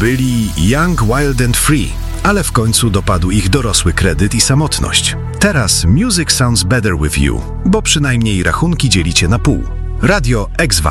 byli young, wild and free, ale w końcu dopadł ich dorosły kredyt i samotność. Teraz Music Sounds Better With You, bo przynajmniej rachunki dzielicie na pół. Radio X